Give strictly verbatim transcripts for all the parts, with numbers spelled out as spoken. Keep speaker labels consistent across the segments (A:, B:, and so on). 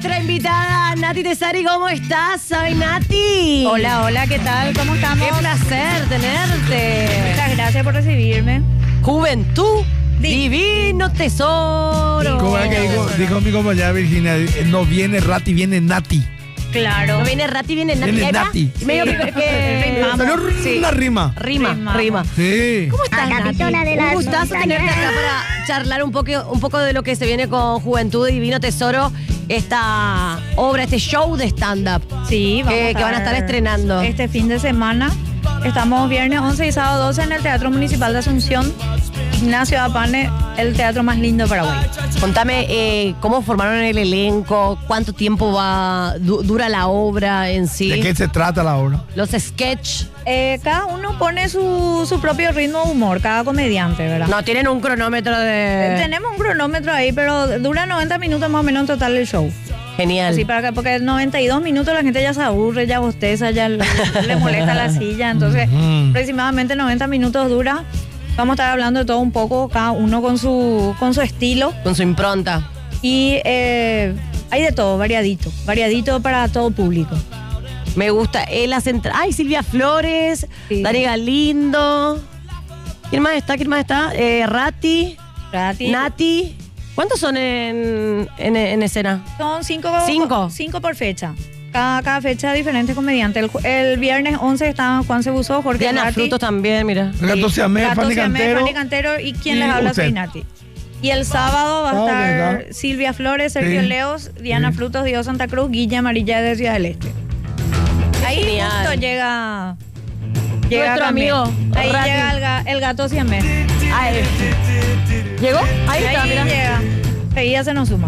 A: nuestra invitada Nati Tesari. ¿Cómo estás? Soy Nati.
B: Hola, hola, ¿qué tal? ¿Cómo estamos?
A: Qué placer tenerte.
B: Muchas gracias por recibirme.
A: Juventud, divino tesoro.
C: ¿Cómo es que dijo, dijo mi compañera Virginia? No viene Rati, viene Nati.
B: Claro.
A: No viene Rati, viene Nati.
C: Viene
A: Ahí va.
C: Nati.
A: Medio que, que
B: Rimamos.
C: Salió
A: Sí.
C: una rima.
A: Rima,
B: Rimamos.
A: rima.
C: Sí.
A: ¿Cómo estás,
D: La
A: Nati?
D: capitona de
A: Un
D: las
A: gustazo
D: montañas.
A: tenerte acá para charlar un poco, un poco de lo que se viene con Juventud Divino Tesoro, esta obra, este show de stand-up.
B: Sí, vamos
A: Que- que van a estar estrenando.
B: Este fin de semana. Estamos viernes once y sábado doce en el Teatro Municipal de Asunción. Ignacio Apane, el teatro más lindo de Paraguay.
A: Contame eh, cómo formaron el elenco, cuánto tiempo va du- dura la obra en sí,
C: ¿De qué se trata la obra?
A: los sketch.
B: Eh, cada uno pone su, su propio ritmo de humor, cada comediante, ¿verdad?
A: No, tienen un cronómetro
B: Eh,
A: de...
B: Tenemos un cronómetro ahí, pero dura noventa minutos más o menos en total el show.
A: Genial.
B: Así para que, porque en noventa y dos minutos la gente ya se aburre, ya bosteza, ya le, le molesta la silla. Entonces,
C: Ujú.
B: aproximadamente noventa minutos dura. Vamos a estar hablando de todo un poco, cada uno con su, con su estilo.
A: Con su impronta.
B: Y eh, hay de todo, variadito. Variadito para todo público.
A: Me gusta. Eh, las entra- Ay, Silvia Flores,
B: Sí.
A: Dani Galindo. ¿Quién más está? ¿Quién más está? Eh, Rati,
B: Gratis.
A: Nati. ¿Cuántos son en, en, en escena?
B: Son cinco,
A: ¿Cinco?
B: cinco por fecha. Cada, cada fecha diferentes comediantes. El, ju- el viernes once está Juan Cebuzó, Jorge
A: Diana
B: Ratti.
A: Frutos también, mira.
C: El gato Siamés,
B: Gato
C: Fanny
B: Siamés,
C: Cantero.
B: Fanny Cantero y quien
C: y
B: les habla
C: usted.
B: soy Nati. Y el sábado va a
C: Ah,
B: estar
C: ¿verdad?
B: Silvia Flores, Sergio
C: Sí.
B: Leos, Diana
C: Sí.
B: Frutos, Dios Santa Cruz, Guilla Amarilla de Ciudad del Este. Ahí
A: Genial.
B: justo llega... llega
A: Nuestro
B: también.
A: amigo,
B: Ahí
A: Rati.
B: llega el, ga- el gato Siamés.
A: Ay, ¿llegó? Ahí está,
B: Ahí
A: mira.
B: llega. Seguida se nos suma.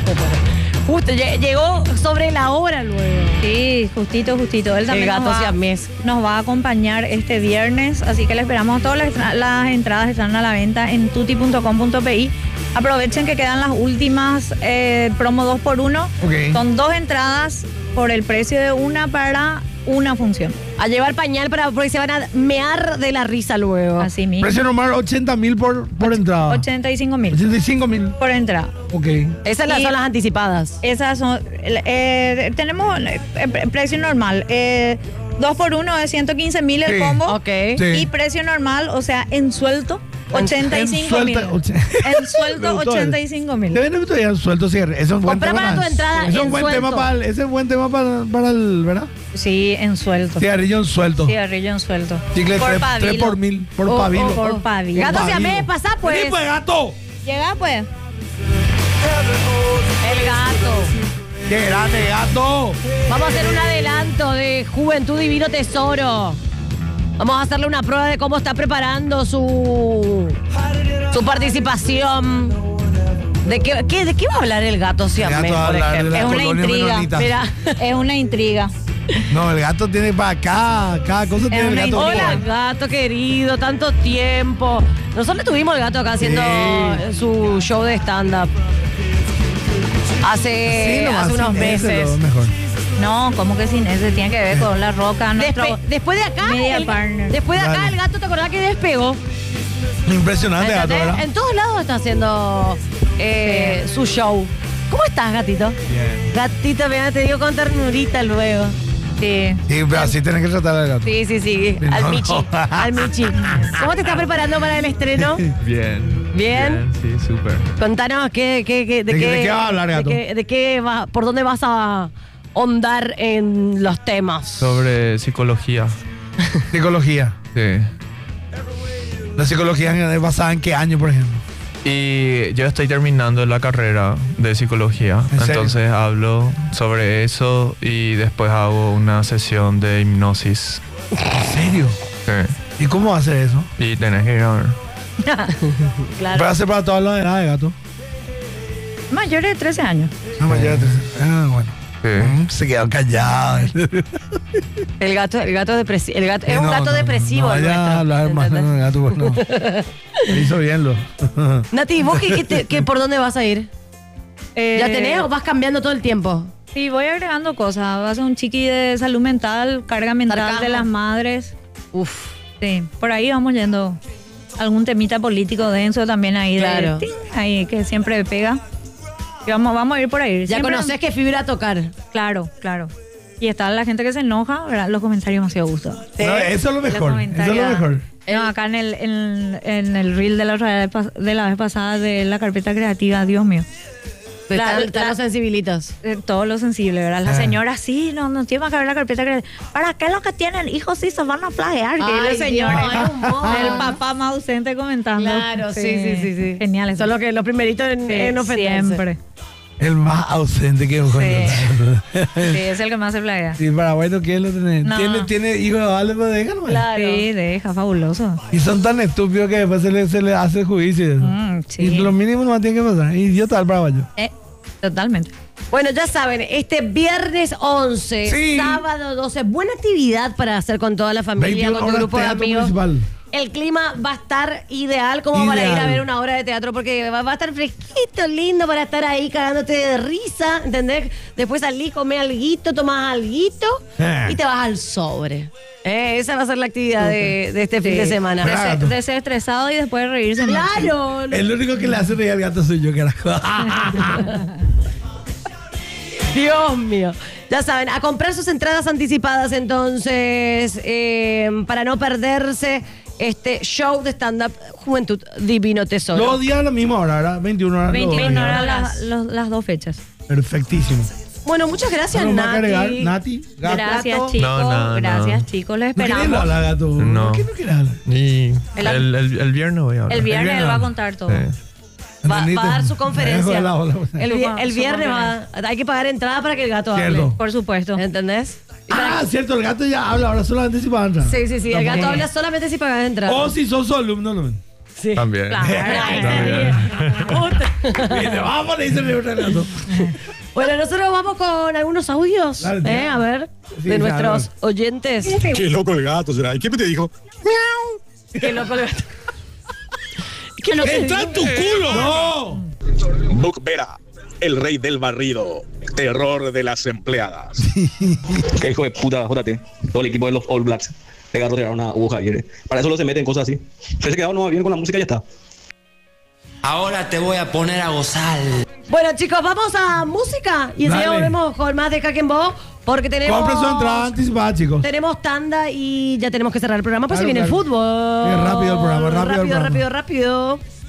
A: Justo, lle- llegó sobre la hora luego.
B: Sí, justito, justito. Él
A: El
B: también
A: gato
B: nos, va,
A: siamés.
B: nos va a acompañar este viernes, así que le esperamos. Todas las, las entradas están a la venta en tuti punto com punto pi. Aprovechen que quedan las últimas eh, promo dos por uno.
C: Ok.
B: Son dos entradas por el precio de una para una función.
A: A llevar pañal para porque se van a mear de la risa luego.
B: Así mismo.
C: Precio normal ochenta mil por, por entrada.
B: ochenta y cinco mil
C: ochenta y cinco mil.
B: por entrada.
C: Ok.
A: Esas las-
B: Y-
A: son las anticipadas.
B: Esas son. eh, tenemos eh, pre- precio normal. Eh, dos por uno es ciento quince mil el
C: Sí.
B: combo.
A: Ok.
C: Sí.
B: Y precio normal, o sea, en suelto, ochenta y cinco mil.
C: En suelto, och-
B: En
C: Me
B: suelto,
C: gustó
B: ochenta y cinco mil.
C: Te ven todavía en suelto, sí. Eso es un buen
A: Comprá
C: tema.
A: para tu entrada
C: Ese es
A: en
C: un buen
A: suelto.
C: tema para el, ese es un buen tema para, para el, ¿verdad?
B: Sí, en suelto.
C: Cigarrillo en suelto.
B: Cigarrillo en suelto.
C: Chicle
B: Por
C: tres,
B: pabilo.
C: tres por mil, por
A: Oh,
C: pabilo.
A: oh,
B: Por pabilo.
A: Gato
C: Pabilo.
A: siamés, pasa pues.
C: ¡Sí, pues, gato!
B: Llega pues.
A: El gato.
C: ¡Qué grande, gato!
A: Vamos a hacer un adelanto de Juventud Divino Tesoro. Vamos a hacerle una prueba de cómo está preparando su, su participación. ¿De qué, qué- ¿De qué va a hablar el gato siamés,
C: El gato va a
A: por
C: hablar de
A: ejemplo?
C: la
B: Es una
C: colonia
B: intriga.
C: menonita.
A: Mira.
B: Es una intriga.
C: No, el gato tiene para acá, cada cosa tiene el
B: una
C: gato.
A: Hola, gato querido, tanto tiempo. Nosotros tuvimos el gato acá haciendo
C: Sí.
A: su show de stand-up. Hace,
C: Sí, nomás,
A: hace unos
C: sin ese
A: meses.
C: lo mejor.
B: No, como que sin ese tiene que ver con la roca. Nuestro,
A: Despe- después de acá,
B: media
A: el,
B: partner.
A: después de acá
C: Dale.
A: el gato, ¿te acordás que despegó?
C: Impresionante, gato,
A: ¿Entendés?
C: ¿verdad?
A: En todos lados está haciendo eh, su show. ¿Cómo estás, gatito?
C: Bien.
A: Gatito, mira, te digo con ternurita luego.
B: sí.
C: Sí, pero así tenés que tratar al gato.
A: Sí, sí, sí. Al
C: No,
A: Michi.
C: no.
A: Al Michi. ¿Cómo te estás preparando para el estreno?
E: Bien.
A: ¿Bien?
E: Sí, súper.
A: Contanos qué, qué, qué- de,
C: ¿De
A: qué,
C: qué- de qué vas a hablar,
A: de
C: gato?
A: qué- de qué va- por dónde vas a ahondar en los temas.
E: Sobre psicología.
C: Psicología.
E: Sí.
C: La psicología es basada en qué año, por ejemplo.
E: Y yo estoy terminando la carrera de psicología.
C: ¿En serio?
E: Entonces hablo sobre eso y después hago una sesión de hipnosis.
C: ¿En serio?
E: Sí.
C: ¿Y cómo hacer eso?
E: Y tenés que ir a ver.
A: Claro.
C: Para hacer para todas las edades, gato.
B: Mayores de trece años.
C: No, más allá de tres. Ah, bueno.
E: Sí.
C: Mm, Se quedó callado.
A: El gato, el gato depresivo. El gato, es un
C: No,
A: gato
C: no,
A: depresivo.
C: No,
A: el
C: vaya
A: nuestro,
C: a hablar más
A: ¿entendés?
C: no, el gato, bueno. Le hizo bien lo.
A: Nati, ¿vos qué, qué te- qué- por dónde vas a ir?
B: Eh,
A: ¿Ya tenés o vas cambiando todo el tiempo?
B: Sí, voy agregando cosas. Va a ser un chiqui de salud mental, carga mental
A: Sarcasmo.
B: de las madres.
A: Uf.
B: Sí, por ahí vamos yendo. Algún temita político denso también ahí. de-
A: Claro.
B: ting, ahí que siempre pega. Y vamos, vamos a ir por ahí.
A: Ya
B: Siempre-
A: conoces que fibra a tocar.
B: Claro, claro. Y está la gente que se enoja, ¿verdad? Los comentarios demasiado gusto.
C: No, eso es lo mejor. Eso es lo mejor.
B: No, acá en el, en, en el reel de la, otra vez pas- de la vez pasada de la carpeta creativa, Dios mío. La-
A: Están, están
B: la-
A: los sensibilitos.
B: Eh, todo lo sensible, ¿verdad? La
C: Ah.
B: señora, sí, no, no tiene que ver la carpeta creativa. ¿Para qué los que tienen hijos sí se van a plagiar? Que
A: Ay,
B: la señora,
A: Dios, qué humor.
B: el papá más ausente comentando.
A: Claro, sí, sí, sí, sí.
B: Genial.
A: Son los, que, los primeritos en,
B: Sí,
A: en ofenderse.
B: siempre.
C: El más ausente que un
B: Sí. Sí, es el que más se plagia.
C: Sí, Paraguay no quiere lo tener.
B: No.
C: Tiene, tiene hijos de vale, pues déjalo.
A: Claro.
B: Sí, deja, fabuloso.
C: Y son tan estúpidos que después se le, se le hace juicio.
B: Mm, sí.
C: Y lo mínimo no tiene que pasar. Idiota el paraguayo.
B: Eh, totalmente.
A: Bueno, ya saben, este viernes once,
C: Sí.
A: sábado doce, buena actividad para hacer con toda la familia,
C: veintiuna
A: con tu
C: horas
A: grupo de
C: teatro
A: amigos.
C: municipal.
A: El clima va a estar ideal como para ir a
C: Ideal.
A: ver una obra de teatro porque va, va a estar fresquito, lindo para estar ahí cagándote de risa, ¿entendés? Después salís, comés alguito, tomás alguito
C: Eh.
A: y te vas al sobre. Eh, esa va a ser la actividad de, de este fin de semana.
C: Claro.
B: Dese- Desestresado y después reírse. mucho.
A: Claro.
C: El único que le hace reír al gato soy yo, carajo.
A: Dios mío. Ya saben, a comprar sus entradas anticipadas entonces, eh, para no perderse este show de stand-up Juventud Divino Tesoro.
C: Los días a la misma hora, ¿verdad? veintiuna horas.
B: veintiuno
C: los
B: horas
C: días.
B: las, los- las dos fechas.
C: Perfectísimo.
A: Bueno, muchas gracias,
C: ¿Algo más que
A: Nati.
C: agregar? Nati, gato.
B: Gracias,
A: Gato.
B: chicos.
E: No, no, no.
B: Gracias, chicos. Les
C: ¿No querés
B: esperamos.
C: hablar, gato?
E: No.
C: ¿Por qué no querés hablar?
E: Y
B: El-
E: el, el, el viernes voy a hablar.
B: El viernes
C: viernes
B: él va a
C: no.
B: contar todo.
E: Sí.
A: Va, va a dar su
C: Me
A: conferencia.
C: dejo de lado, la-
A: El, vi-
B: Su-
A: el
B: su
A: viernes va, hay que pagar entrada para que el gato
C: Cierto.
A: hable.
B: Por supuesto.
A: ¿Entendés? Y para
C: Ah, cierto, el gato ya habla, ahora solamente si pagan entrada.
A: que- sí, sí, sí. El gato
B: Sí.
A: habla solamente si pagas entrada.
C: O si sos su alumno, no.
A: Sí.
E: También.
B: Claro.
A: Ay,
E: También.
A: Puta.
C: Viene, vamos, le dice el gato.
A: Bueno, nosotros vamos con algunos audios,
C: Dale, tía.
A: ¿eh? A ver,
C: Sí,
A: de
C: sí,
A: nuestros
C: dale.
A: oyentes.
D: Qué loco el gato será. ¿Y qué te dijo?
A: Qué loco el gato. Qué loco.
C: ¡Está en tu culo! ¡No!
D: Buck Vera, el rey del barrido. Terror de las empleadas.
F: Qué hijo de puta, jódate. Todo el equipo de los All Blacks. Le gato tirar una aguja ayer. Para eso lo se meten cosas así. Se quedado no bien con la música y ya está.
G: Ahora te voy a poner a gozar.
A: Bueno, chicos, vamos a música y enseguida
C: Dale.
A: volvemos con más de Caquenbo porque tenemos
C: Compre su entrada anticipada, chicos.
A: tenemos tanda y ya tenemos que cerrar el programa, pues se
C: Claro,
A: viene
C: claro.
A: el fútbol.
C: Bien rápido el programa, rápido el
A: rápido,
C: programa.
A: rápido, rápido.